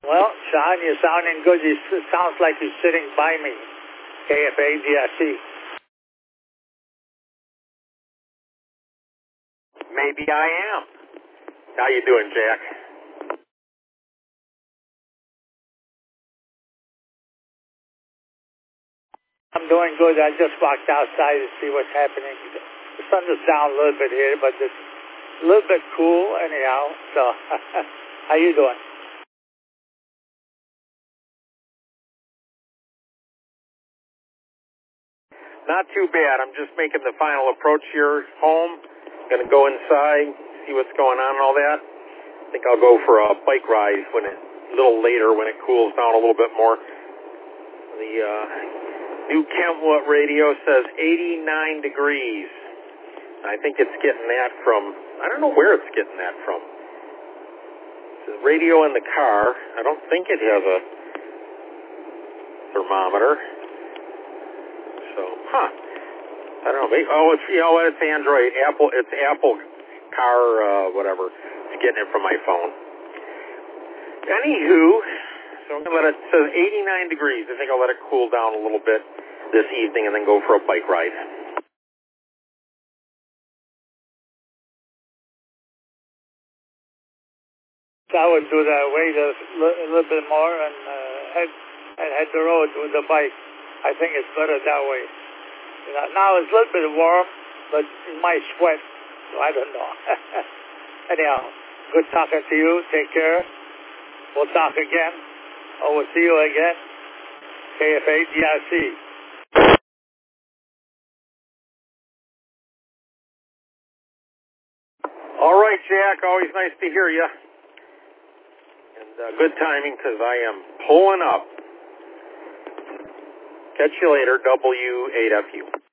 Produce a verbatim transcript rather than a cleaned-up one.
Well, Sean, you're sounding good. You, it sounds like you're sitting by me. K F A D R C. Maybe I am. How you doing, Jack? I'm doing good. I just walked outside to see what's happening. The sun is down a little bit here, but it's a little bit cool anyhow. So, how you doing? Not too bad. I'm just making the final approach here home. Going to go inside, see what's going on and all that. I think I'll go for a bike ride when it, a little later when it cools down a little bit more. The uh, new Kentwood radio says eighty-nine degrees. I think it's getting that from, I don't know where it's getting that from. It's a radio in the car. I don't think it has a thermometer. So, huh. I don't know. Maybe, oh, it's, you know what? It's Android. Apple, it's Apple car, uh, whatever. It's getting it from my phone. Anywho, so I'm going to let it, it says eighty-nine degrees. I think I'll let it cool down a little bit this evening and then go for a bike ride. I would do that. Wait a, a little bit more and uh, head and head the road with the bike. I think it's better that way. You know, now it's a little bit warm, but it might sweat, so I don't know. Anyhow, good talking to you. Take care. We'll talk again. Or we'll see you again. K F A D R C. All right, Jack. Always nice to hear you. And uh, good timing because I am pulling up. Catch you later, W eight F U.